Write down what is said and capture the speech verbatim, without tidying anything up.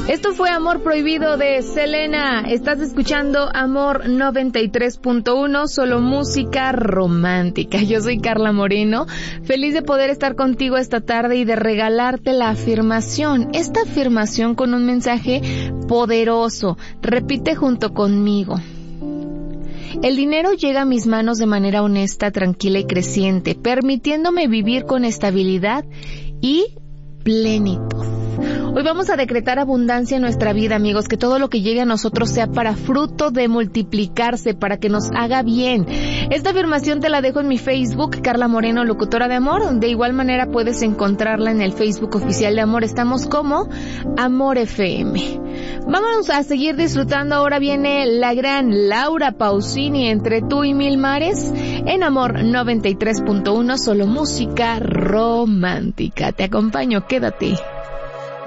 Esto fue Amor Prohibido de Selena. Estás escuchando Amor noventa y tres punto uno, solo música romántica. Yo soy Carla Moreno, feliz de poder estar contigo esta tarde y de regalarte la afirmación. Esta afirmación con un mensaje poderoso. Repite junto conmigo. El dinero llega a mis manos de manera honesta, tranquila y creciente, permitiéndome vivir con estabilidad y plenitud. Hoy vamos a decretar abundancia en nuestra vida, amigos, que todo lo que llegue a nosotros sea para fruto de multiplicarse, para que nos haga bien. Esta afirmación te la dejo en mi Facebook, Carla Moreno, locutora de amor. De igual manera puedes encontrarla en el Facebook oficial de Amor. Estamos como Amor F M. Vámonos a seguir disfrutando. Ahora viene la gran Laura Pausini, Entre tú y mil mares, en Amor noventa y tres punto uno, solo música romántica. Te acompaño, quédate.